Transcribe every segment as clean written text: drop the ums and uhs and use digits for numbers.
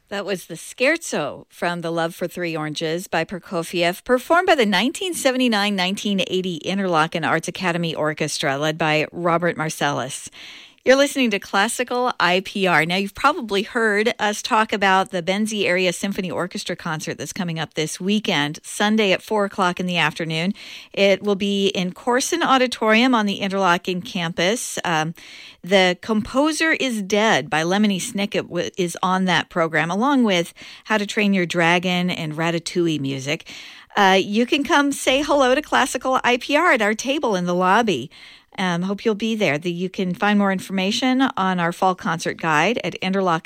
That was the Scherzo from The Love for Three Oranges by Prokofiev, performed by the 1979-1980 Interlochen Arts Academy Orchestra, led by Robert Marcellus. You're listening to Classical IPR. Now, you've probably heard us talk about the Benzie Area Symphony Orchestra concert that's coming up this weekend, Sunday at 4 o'clock in the afternoon. It will be in Corson Auditorium on the Interlochen campus. The Composer is Dead by Lemony Snicket is on that program, along with How to Train Your Dragon and Ratatouille music. You can come say hello to Classical IPR at our table in the lobby. Hope you'll be there. You can find more information on our fall concert guide at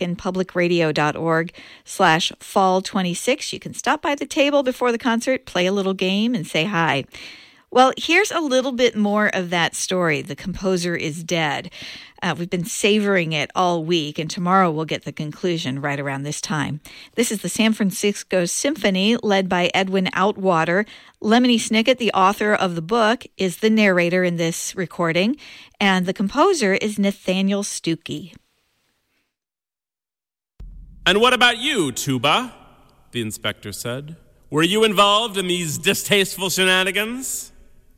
interlochenpublicradio.org/fall26. You can stop by the table before the concert, play a little game, and say hi. Well, here's a little bit more of that story. The Composer is Dead. We've been savoring it all week, and tomorrow we'll get the conclusion right around this time. This is the San Francisco Symphony, led by Edwin Outwater. Lemony Snicket, the author of the book, is the narrator in this recording, and the composer is Nathaniel Stuckey. "And what about you, Tuba?" the inspector said. "Were you involved in these distasteful shenanigans?"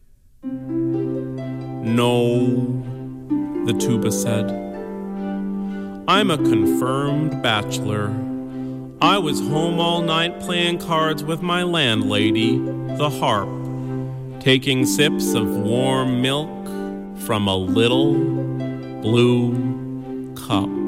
"No," the tuba said. "I'm a confirmed bachelor. I was home all night playing cards with my landlady, the harp, taking sips of warm milk from a little blue cup."